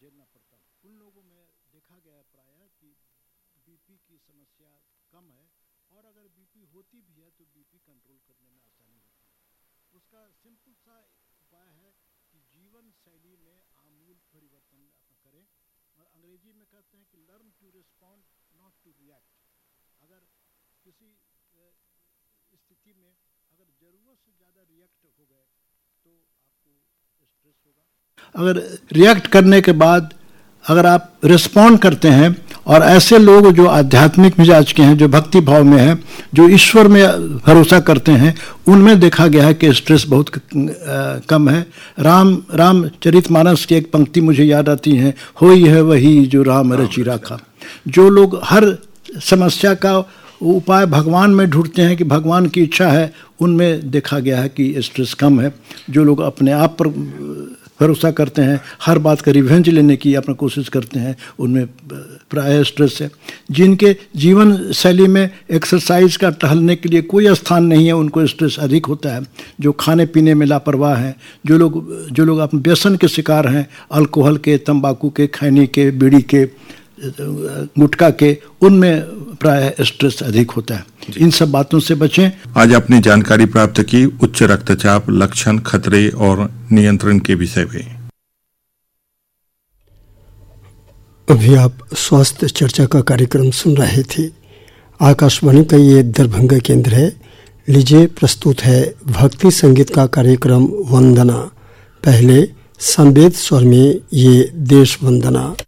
झेलना पड़ता है। उन लोगों में देखा गया प्रायः कि बीपी की समस्या कम है, और अगर बीपी होती भी है तो बीपी कंट्रोल करने में आसानी होती है। उसका सिंपल सा उपाय है कि जीवन शैली में आमूल परिवर्तन करें, और अंग्रेजी में कहते हैं कि learn to respond not to react. अगर किसी स्थिति में अगर ज़रूरत से ज़्यादा रिएक्ट हो गए तो आपको स्ट्रेस होगा। अगर रिएक्ट करने के बाद अगर आप रिस्पॉन्ड करते हैं, और ऐसे लोग जो आध्यात्मिक मिजाज के हैं, जो भक्ति भाव में हैं, जो ईश्वर में भरोसा करते हैं, उनमें देखा गया है कि स्ट्रेस बहुत कम है। रामचरितमानस की एक पंक्ति मुझे याद आती है, होई है वही जो राम रचि राखा। जो लोग हर समस्या का उपाय भगवान में ढूंढते हैं कि भगवान की इच्छा है, उनमें देखा गया है कि स्ट्रेस कम है। जो लोग अपने आप पर भरोसा करते हैं, हर बात का रिवेंज लेने की अपना कोशिश करते हैं, उनमें प्रायः स्ट्रेस है। जिनके जीवन शैली में एक्सरसाइज का टहलने के लिए कोई स्थान नहीं है, उनको स्ट्रेस अधिक होता है। जो खाने पीने में लापरवाह हैं, जो लोग अपने व्यसन के शिकार हैं, अल्कोहल के, तंबाकू के, खैनी के, बीड़ी के, गुटखा के, उनमें प्रायः स्ट्रेस अधिक होता है। इन सब बातों से बचें। आज आपने जानकारी प्राप्त की उच्च रक्तचाप, लक्षण, खतरे और नियंत्रण के विषय में। अभी आप स्वास्थ्य चर्चा का कार्यक्रम सुन रहे थे। आकाशवाणी का ये दरभंगा केंद्र है। लीजिए प्रस्तुत है भक्ति संगीत का कार्यक्रम वंदना। पहले संवेद स्वर में ये देश वंदना।